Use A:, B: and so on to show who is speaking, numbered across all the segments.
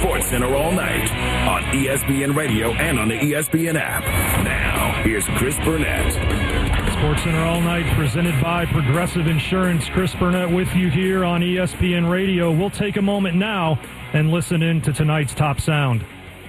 A: SportsCenter all night on ESPN Radio and on the ESPN app. Now, here's Chris Burnett.
B: SportsCenter all night presented by Progressive Insurance. Chris Burnett with you here on ESPN Radio. We'll take a moment now and listen in to tonight's top sound.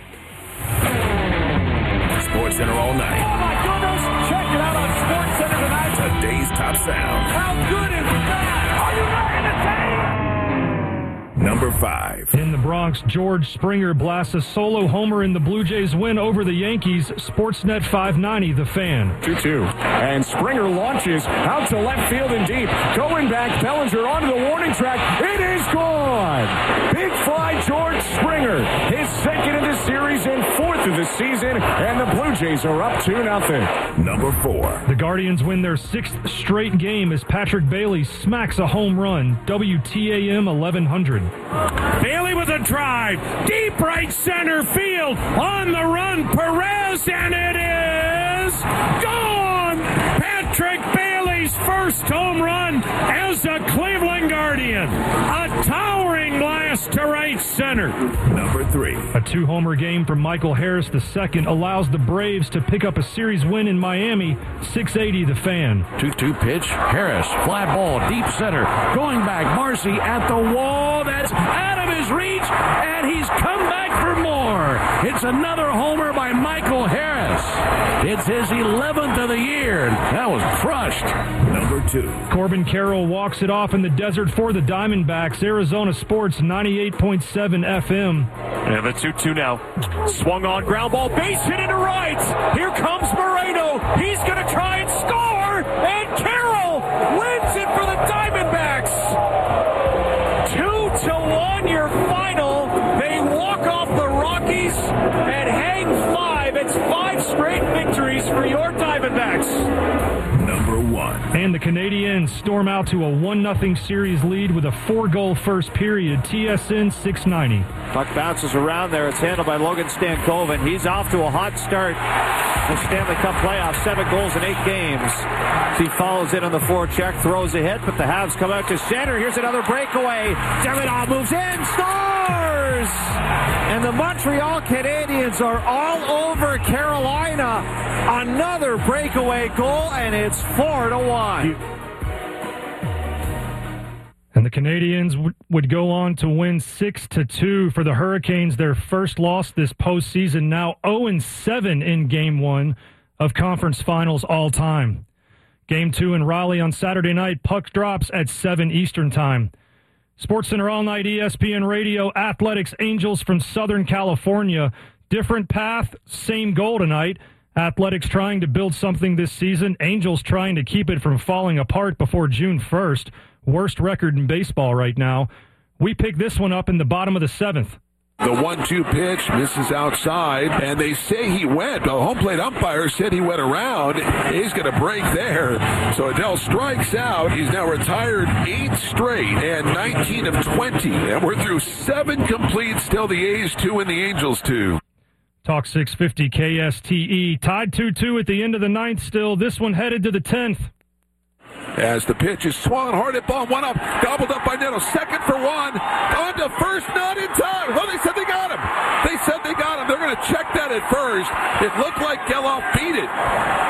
A: SportsCenter all night.
C: Oh my goodness! Check it out on SportsCenter tonight.
A: Today's top sound.
C: How good is that? Are you ready to take?
A: Number 5.
B: In the Bronx, George Springer blasts a solo homer in the Blue Jays win over the Yankees. Sportsnet 590, The Fan.
D: 2-2. And Springer launches out to left field and deep. Going back, Bellinger onto the warning track. It is gone! Big fly, George Springer. His second of the series and fourth of the season. And the Blue Jays are up 2-0.
A: Number 4.
B: The Guardians win their 6th straight game as Patrick Bailey smacks a home run. WTAM 1100.
E: Bailey with a drive, deep right center field, on the run, Perez, and it is gone! Patrick Bailey's first home run as a Cleveland Guardian. A towering blast to right center.
A: Number 3.
B: A 2-homer game from Michael Harris II allows the Braves to pick up a series win in Miami. 680, The Fan.
F: 2-2 pitch. Harris, fly ball, deep center. Going back, Marcy at the wall. That's out of his reach, and he's come back for more. It's another homer by Michael Harris. It's his 11th of the year. That was crushed.
A: Number 2.
B: Corbin Carroll walks it off in the desert for the Diamondbacks. Arizona Sports 98.7 FM.
D: And the 2-2 now. Swung on, ground ball, base hit into right. Here comes Moreno. He's going to try and score, and Carroll wins it for the Diamondbacks. 2-1 your final. They walk off the Rockies and hang 5. It's 5 straight victories for your Diamondbacks.
A: Number 1.
B: And the Canadiens storm out to a 1-0 series lead with a 4-goal first period. TSN 690.
G: Puck bounces around there. It's handled by Logan Stankoven. He's off to a hot start. The Stanley Cup playoffs, 7 goals in 8 games. He follows in on the forecheck, throws a hit, but the Habs come out to center. Here's another breakaway. Davidoff moves in, scores! And the Montreal Canadiens are all over Carolina. Another breakaway goal, and it's 4-1.
B: And the Canadiens would go on to win 6-2 for the Hurricanes, their first loss this postseason, now 0-7 in Game 1 of conference finals all time. Game 2 in Raleigh on Saturday night, puck drops at 7 Eastern Time. SportsCenter all night, ESPN Radio, Athletics Angels from Southern California. Different path, same goal tonight. Athletics trying to build something this season. Angels trying to keep it from falling apart before June 1st. Worst record in baseball right now. We pick this one up in the bottom of the 7th.
H: The 1-2 pitch misses outside, and they say he went. The home plate umpire said he went around. He's going to break there. So Adell strikes out. He's now retired 8 straight and 19 of 20. And we're through 7 complete. Still the A's 2 and the Angels 2.
B: Talk 650 KSTE. Tied 2-2 at the end of the 9th still. This one headed to the 10th.
H: As the pitch is swung hard at ball, one up, gobbled up by Neto, second for one, on to first, not in time. Oh, they said they got him. They said they got him. They're going to check that at first. It looked like Geloff beat it.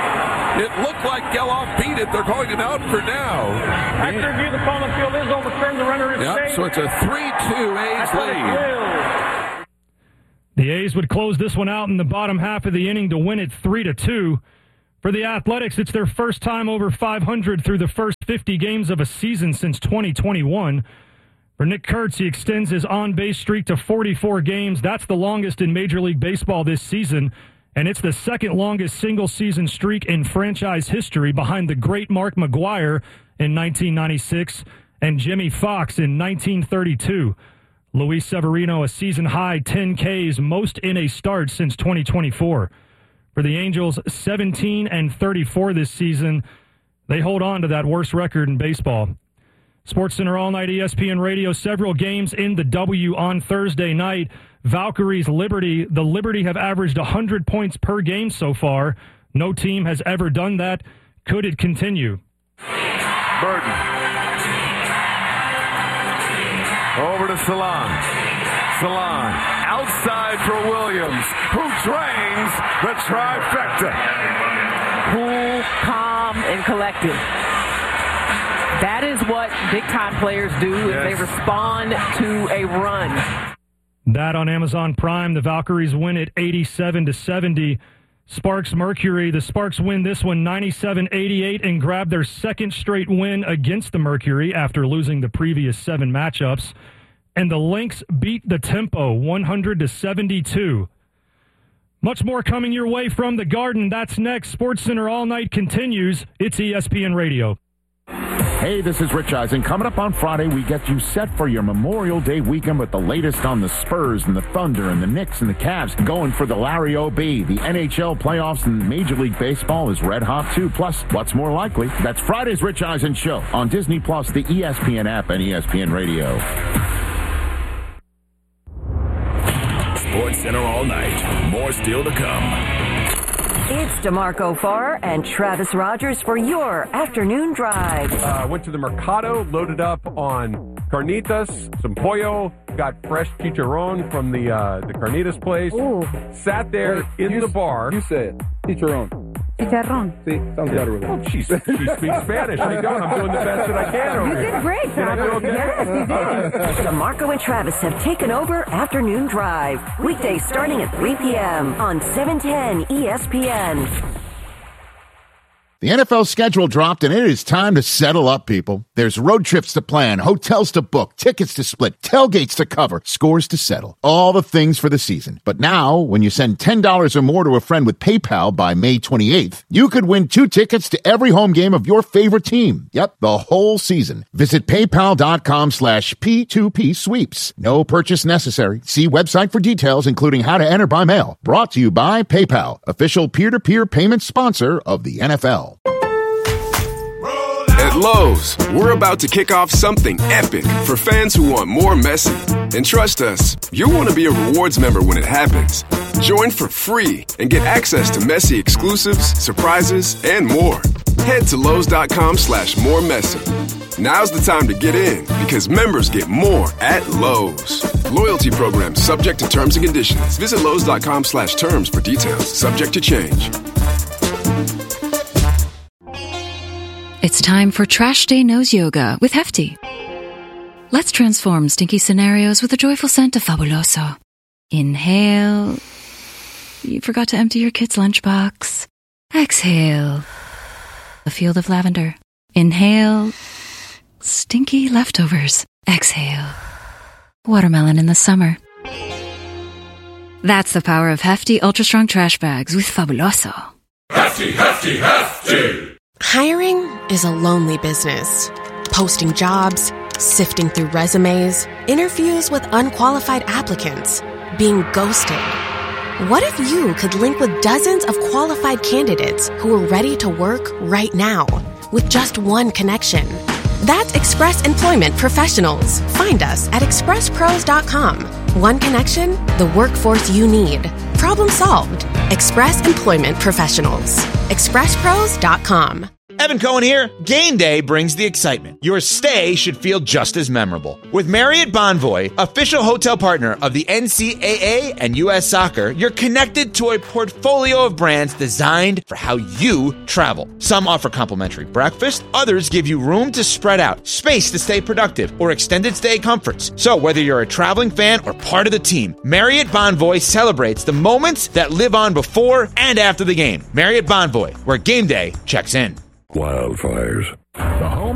H: They're calling him out for now.
C: After review, the call on the field is overturned. The runner is safe.
H: So it's a 3-2 A's lead.
B: The A's would close this one out in the bottom half of the inning to win it 3-2. For the Athletics, it's their first time over 500 through the first 50 games of a season since 2021. For Nick Kurtz, he extends his on-base streak to 44 games. That's the longest in Major League Baseball this season, and it's the second longest single-season streak in franchise history behind the great Mark McGwire in 1996 and Jimmy Fox in 1932. Luis Severino, a season-high 10 Ks, most in a start since 2024. For the Angels, 17-34 this season. They hold on to that worst record in baseball. SportsCenter all night, ESPN Radio, several games in the W on Thursday night. Valkyries Liberty. The Liberty have averaged 100 points per game so far. No team has ever done that. Could it continue?
I: Burton. Over to Salon. Salon. outside for Williams, who drains the trifecta.
J: Cool, calm, and collected. That is what big-time players do if they respond to a run.
B: That on Amazon Prime, the Valkyries win it 87-70. Sparks Mercury, the Sparks win this one 97-88 and grab their second straight win against the Mercury after losing the previous 7 matchups. And the Lynx beat the Tempo 100-72. Much more coming your way from the Garden. That's next. SportsCenter All Night continues. It's ESPN Radio.
K: Hey, this is Rich Eisen. Coming up on Friday, we get you set for your Memorial Day weekend with the latest on the Spurs and the Thunder and the Knicks and the Cavs going for the Larry O.B. The NHL playoffs and Major League Baseball is red hot, too. Plus, what's more likely? That's Friday's Rich Eisen Show on Disney+, the ESPN app, and ESPN Radio.
A: SportsCenter All Night. More still to come.
L: It's DeMarco Farr and Travis Rogers for your afternoon drive.
M: Went to the Mercado, loaded up on carnitas, some pollo, got fresh chicharron from the carnitas place.
L: Ooh.
M: Sat there in the bar.
N: You say it. Chicharron.
L: Chicharron.
N: See, sounds better with it.
M: Oh, she speaks Spanish. How you doing? I'm doing the best that I can over
L: You
M: here.
L: did great, Travis. Yes, you did. DeMarco and Travis have taken over Afternoon Drive. Weekdays starting at 3 p.m. on 710 ESPN.
K: The NFL schedule dropped, and it is time to settle up, people. There's road trips to plan, hotels to book, tickets to split, tailgates to cover, scores to settle. All the things for the season. But now, when you send $10 or more to a friend with PayPal by May 28th, you could win 2 tickets to every home game of your favorite team. Yep, the whole season. Visit PayPal.com/P2P sweeps. No purchase necessary. See website for details, including how to enter by mail. Brought to you by PayPal, official peer-to-peer payment sponsor of the NFL.
O: At Lowe's, we're about to kick off something epic for fans who want more Messi. And trust us, you'll want to be a rewards member when it happens. Join for free and get access to Messi exclusives, surprises, and more. Head to Lowe's.com/moremessi. Now's the time to get in because members get more at Lowe's. Loyalty program subject to terms and conditions. Visit Lowe's.com/terms for details. Subject to change.
P: It's time for Trash Day Nose Yoga with Hefty. Let's transform stinky scenarios with a joyful scent of Fabuloso. Inhale. You forgot to empty your kid's lunchbox. Exhale. A field of lavender. Inhale. Stinky leftovers. Exhale. Watermelon in the summer. That's the power of Hefty Ultra Strong Trash Bags with Fabuloso.
Q: Hefty, Hefty, Hefty! Hiring is a lonely business. Posting jobs, sifting through resumes, interviews with unqualified applicants, being ghosted. What if you could link with dozens of qualified candidates who are ready to work right now with just one connection? That's Express Employment Professionals. Find us at expresspros.com. One connection, the workforce you need. Problem solved. Express Employment Professionals. expresspros.com.
R: Evan Cohen here. Game day brings the excitement. Your stay should feel just as memorable. With Marriott Bonvoy, official hotel partner of the NCAA and U.S. Soccer, you're connected to a portfolio of brands designed for how you travel. Some offer complimentary breakfast, others give you room to spread out, space to stay productive, or extended stay comforts. So whether you're a traveling fan or part of the team, Marriott Bonvoy celebrates the moments that live on before and after the game. Marriott Bonvoy, where game day checks in.
A: Wildfires. The home